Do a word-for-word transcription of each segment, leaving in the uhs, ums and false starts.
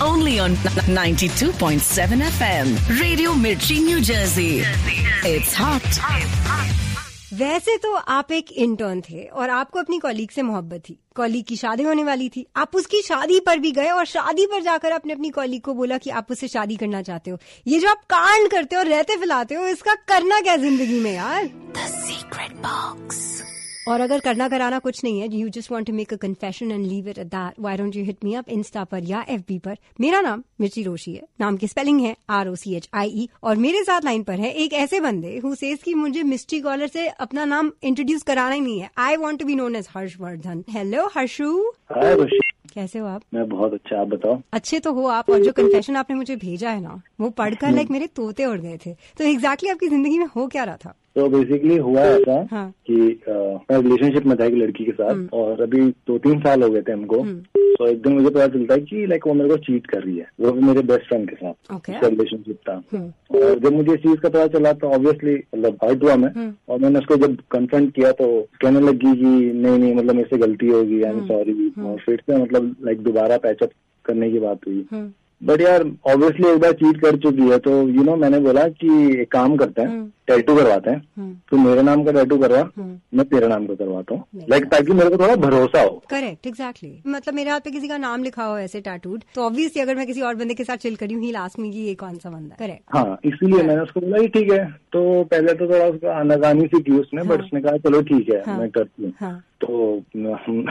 Only on ninety-two point seven F M. Radio Mirchi, New Jersey. It's hot. वैसे तो आप एक intern थे और आपको अपनी कॉलीग से मोहब्बत थी। कॉलीग की शादी होने वाली थी, आप उसकी शादी पर भी गए और शादी पर जाकर आपने अपनी कॉलीग को बोला कि आप उससे शादी करना चाहते हो। ये जो आप कांड करते हो और रहते फैलाते हो, इसका करना क्या जिंदगी में यार? The secret box. और अगर करना कराना कुछ नहीं है, you just want to make a confession and leave it at that, why don't you hit me up Insta पर या एफबी पर। मेरा नाम मिर्ची रोशी है, नाम की स्पेलिंग है R O C H I ई, और मेरे साथ लाइन पर है एक ऐसे बंदे हु सेज कि मुझे मिस्ट्री कॉलर से अपना नाम इंट्रोड्यूस कराना ही नहीं है। I want to be known as Harshvardhan. Hello Harshu. हाय रोशी, कैसे हो आप? मैं बहुत अच्छा, आप बताओ। अच्छे तो हो आप, और जो कन्फेशन आपने मुझे भेजा है ना, वो पढ़कर लाइक मेरे तोते उड़ गए थे। तो एग्जैक्टली आपकी जिंदगी में हो क्या रहा था? तो बेसिकली हुआ ऐसा हाँ. कि आ, मैं रिलेशनशिप में था एक लड़की के साथ, और अभी दो तीन साल हो गए थे हमको। तो एक दिन मुझे पता चलता है कि लाइक वो मेरे को चीट कर रही है, वो भी मेरे बेस्ट फ्रेंड के साथ। okay. उसका रिलेशनशिप था। और जब मुझे इस चीज का पता चला तो ऑब्वियसली मतलब हर्ट हुआ मैं, और मैंने उसको जब कन्फ्रंट किया तो कहने लगी कि नहीं नहीं मतलब मेरे से गलती होगी, आई एम सॉरी। और फिर से मतलब लाइक दोबारा पैचअप करने की बात हुई। बट यार ऑब्वियसली एक बार चीट कर चुकी है तो यू you नो know, मैंने बोला कि एक काम करते हैं, टैटू करवाते हैं। तो मेरे नाम का टैटू करवा, मैं तेरे नाम का करवाता हूँ, लाइक ताकि मेरे को थोड़ा भरोसा हो। Correct, exactly. मतलब मेरे हाथ पे किसी का नाम लिखा हो ऐसे टैटूड, तो ऑब्वियसली अगर मैं किसी और बंदे के साथ चिल करी हूँ, ही लास्ट में ये कौन सा बंदा। करेक्ट, हाँ, इसीलिए मैंने उसको बोला ठीक है। तो पहले तो थोड़ा उसका आनाकानी सी की उसने, बट उसने कहा चलो ठीक है मैं करती हूँ। तो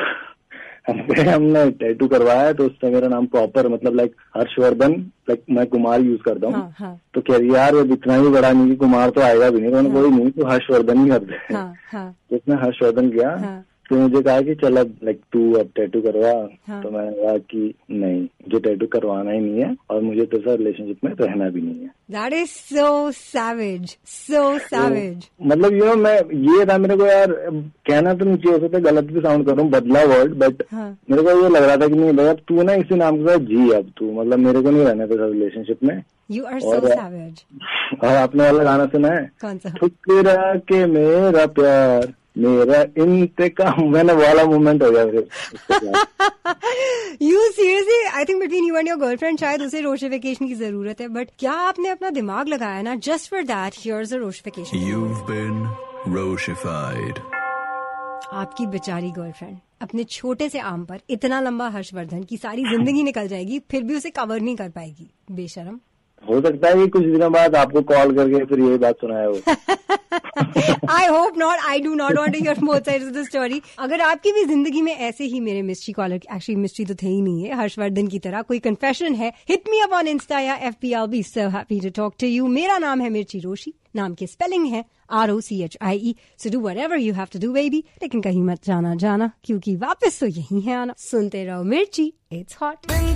हमने टैटू करवाया, तो उससे मेरा नाम प्रॉपर मतलब लाइक हर्षवर्धन, लाइक मैं कुमार यूज करता हूँ। हाँ, हाँ. तो कह रही यार इतना ही बड़ा नहीं, कुमार तो आएगा भी नहीं। तो हाँ. कोई नहीं, तो हर्षवर्धन ही कर दे। हाँ, हाँ. तो उसने हर्षवर्धन किया। हाँ. तो मुझे कहा कि चल अब लाइक तू अब टैटू करवा। हाँ. तो मैंने कहा कि नहीं, मुझे टैटू करवाना ही नहीं है, और मुझे तो सर रिलेशनशिप में रहना भी नहीं है। That is so savage, so savage. तो, मतलब यू नो मैं ये था, मेरे को यार कहना तो नहीं चाहिए, हो सकता है गलत भी साउंड कर रहा हूँ, बदला वर्ड, बट हाँ. मेरे को ये लग रहा था कि नहीं भैया तू ना इसी नाम के साथ जी, अब तू मतलब मेरे को नहीं रहना था रिलेशनशिप में। You are so savage. और आपने वाला गाना सुना है? कौन सा? ठुकरा के मेरा प्यार मेरा इंतकाम, मैंने वाला मोमेंट हो गया फिर। You seriously, I think between you and your girlfriend शायद उसे रोशिफिकेशन की जरूरत है, बट क्या आपने अपना दिमाग लगाया ना, just for that here's a रोशिफिकेशन। You've been रोशिफाइड। आपकी बेचारी गर्लफ्रेंड अपने छोटे से आम पर इतना लंबा हर्षवर्धन की सारी जिंदगी निकल जाएगी, फिर भी उसे कवर नहीं कर पाएगी। बेशरम। हो सकता है कि कुछ दिनों बाद आपको कॉल करके फिर यही बात सुनाया हो। I hope not, I do not want to here both sides of the story. अगर आपकी भी जिंदगी में ऐसे ही मेरे मिस्ट्री कॉलर, एक्चुअली मिस्ट्री तो थे ही नहीं है, हर्षवर्धन की तरह कोई कन्फेशन है, hit me up on Insta या FB, I will be so happy to talk to you. मेरा नाम है मिर्ची रोशी, नाम की स्पेलिंग है R O C H I E. So do whatever you have to do baby, लेकिन कहीं मत जाना जाना, क्योंकि वापस तो यही है आना। सुनते रहो मिर्ची, इट्स हॉट।